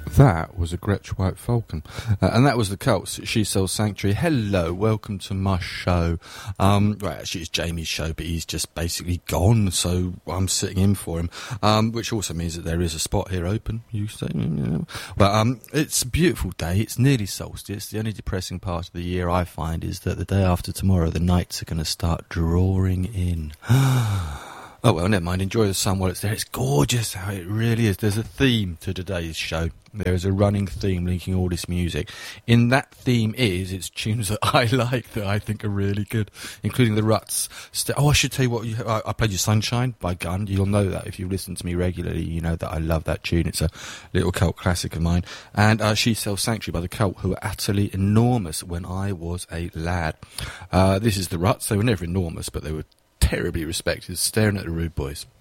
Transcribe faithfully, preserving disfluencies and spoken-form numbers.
That was a Gretsch White Falcon, uh, and that was the Cults. She Sells Sanctuary. Hello, welcome to my show. Um, well, actually, it's Jamie's show, but he's just basically gone, so I'm sitting in for him. Um, which also means that there is a spot here open. You say, you know. But um, it's a beautiful day. It's nearly solstice. The only depressing part of the year I find is that the day after tomorrow, the nights are going to start drawing in. Oh, well, never mind. Enjoy the sun while it's there. It's gorgeous how it really is. There's a theme to today's show. There is a running theme linking all this music. In that theme is, it's tunes that I like, that I think are really good, including the Ruts. St- oh, I should tell you what, you, I, I played you Sunshine by Gun. You'll know that if you listen to me regularly. You know that I love that tune. It's a little cult classic of mine. And uh, She Sells Sanctuary by the Cult, who were utterly enormous when I was a lad. Uh, this is the Ruts. They were never enormous, but they were terribly respected. Staring at the Rude Boys.